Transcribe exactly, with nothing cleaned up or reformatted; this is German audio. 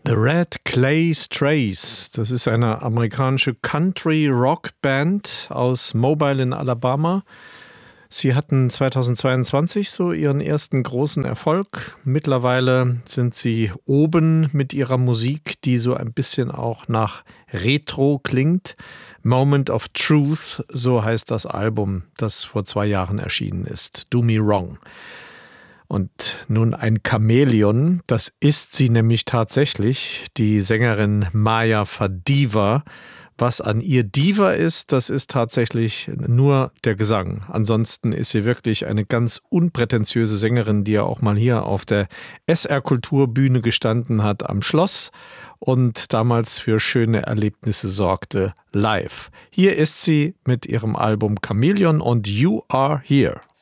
The Red Clay Strays, das ist eine amerikanische Country-Rock-Band aus Mobile in Alabama. Sie hatten zweitausendzweiundzwanzig so ihren ersten großen Erfolg. Mittlerweile sind sie oben mit ihrer Musik, die so ein bisschen auch nach Retro klingt. Moment of Truth, so heißt das Album, das vor zwei Jahren erschienen ist. Do Me Wrong. Und nun ein Chamäleon, das ist sie nämlich tatsächlich, die Sängerin Maya Fadiva. Was an ihr Diva ist, das ist tatsächlich nur der Gesang. Ansonsten ist sie wirklich eine ganz unprätentiöse Sängerin, die ja auch mal hier auf der S R-Kulturbühne gestanden hat am Schloss und damals für schöne Erlebnisse sorgte live. Hier ist sie mit ihrem Album Chamäleon und You Are Here.